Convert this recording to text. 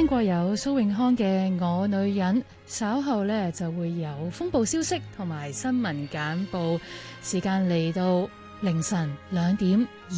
過有蘇永康嘅《我女人》，稍後呢就會有風暴消息同埋新聞簡報。時間嚟到凌晨2點